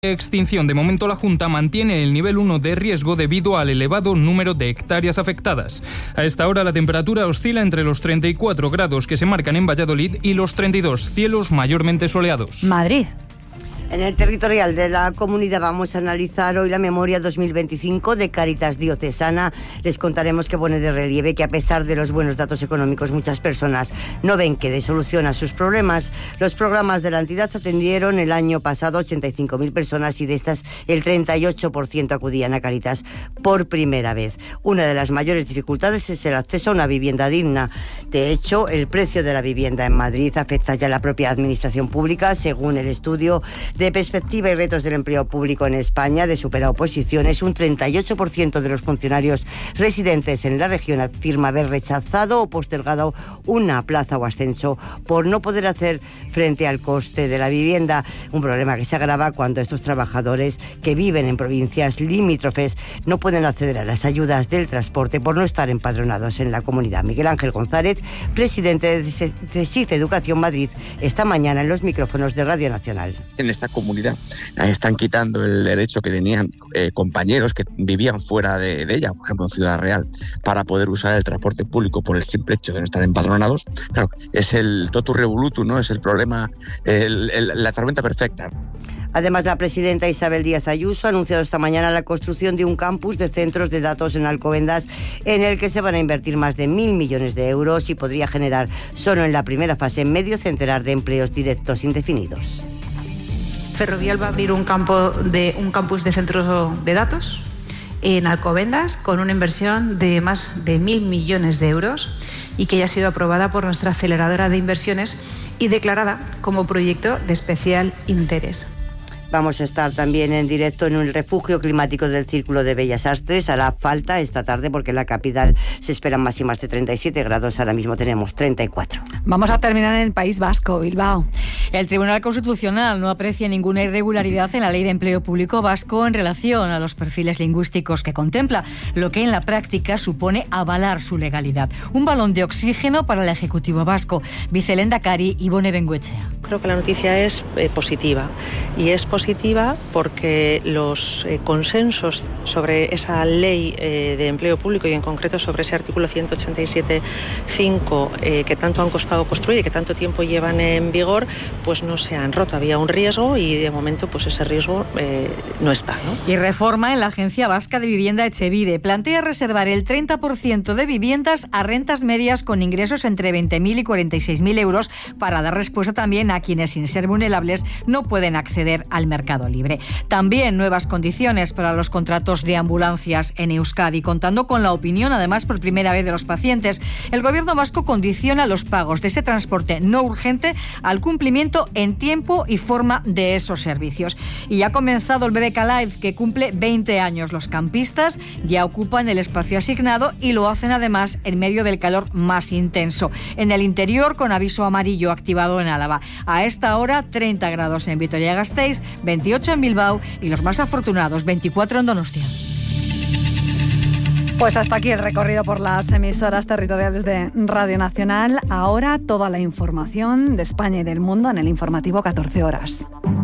Extinción. De momento la Junta mantiene el nivel 1 de riesgo debido al elevado número de hectáreas afectadas. A esta hora la temperatura oscila entre los 34 grados que se marcan en Valladolid y los 32, cielos mayormente soleados. Madrid. En el territorial de la comunidad vamos a analizar hoy la memoria 2025 de Cáritas Diocesana. Les contaremos que pone de relieve que a pesar de los buenos datos económicos, muchas personas no ven que dé solución a sus problemas. Los programas de la entidad atendieron el año pasado 85.000 personas y de estas el 38% acudían a Cáritas por primera vez. Una de las mayores dificultades es el acceso a una vivienda digna. De hecho, el precio de la vivienda en Madrid afecta ya a la propia administración pública, según el estudio de perspectiva y retos del empleo público en España de Superoposiciones. Un 38% de los funcionarios residentes en la región afirma haber rechazado o postergado una plaza o ascenso por no poder hacer frente al coste de la vivienda, un problema que se agrava cuando estos trabajadores que viven en provincias limítrofes no pueden acceder a las ayudas del transporte por no estar empadronados en la comunidad. Miguel Ángel González, presidente de SIF Educación Madrid, esta mañana en los micrófonos de Radio Nacional. En esta comunidad están quitando el derecho que tenían compañeros que vivían fuera de ella, por ejemplo en Ciudad Real, para poder usar el transporte público por el simple hecho de no estar empadronados. Claro, es el totus revolutum, ¿no? Es el problema, la tormenta perfecta. Además, la presidenta Isabel Díaz Ayuso ha anunciado esta mañana la construcción de un campus de centros de datos en Alcobendas en el que se van a invertir más de 1.000 millones de euros y podría generar solo en la primera fase medio centenar de empleos directos indefinidos. Ferrovial va a abrir un campus de centros de datos en Alcobendas con una inversión de más de 1.000 millones de euros y que ya ha sido aprobada por nuestra aceleradora de inversiones y declarada como proyecto de especial interés. Vamos a estar también en directo en el refugio climático del Círculo de Bellas Artes. Hará falta esta tarde porque en la capital se esperan máximas de 37 grados. Ahora mismo tenemos 34. Vamos a terminar en el País Vasco, Bilbao. El Tribunal Constitucional no aprecia ninguna irregularidad en la Ley de Empleo Público vasco en relación a los perfiles lingüísticos que contempla, lo que en la práctica supone avalar su legalidad. Un balón de oxígeno para el Ejecutivo vasco. Vicelehendakari Ibone Bengoechea. Creo que la noticia es positiva y es positiva porque los consensos sobre esa ley de empleo público y en concreto sobre ese artículo 187.5 que tanto han costado construir y que tanto tiempo llevan en vigor, pues no se han roto. Había un riesgo y de momento pues ese riesgo no está, ¿no? Y reforma en la Agencia Vasca de Vivienda Etxebide plantea reservar el 30% de viviendas a rentas medias con ingresos entre 20.000 y 46.000 euros para dar respuesta también a quienes sin ser vulnerables no pueden acceder al mercado libre. También nuevas condiciones para los contratos de ambulancias en Euskadi, contando con la opinión, además por primera vez, de los pacientes. El gobierno vasco condiciona los pagos de ese transporte no urgente al cumplimiento en tiempo y forma de esos servicios. Y ya ha comenzado el BBK Live, que cumple 20 años. Los campistas ya ocupan el espacio asignado y lo hacen además en medio del calor más intenso. En el interior, con aviso amarillo activado en Álava. A esta hora, 30 grados en Vitoria-Gasteiz, 28 en Bilbao y los más afortunados, 24 en Donostia. Pues hasta aquí el recorrido por las emisoras territoriales de Radio Nacional. Ahora toda la información de España y del mundo en el informativo 14 horas.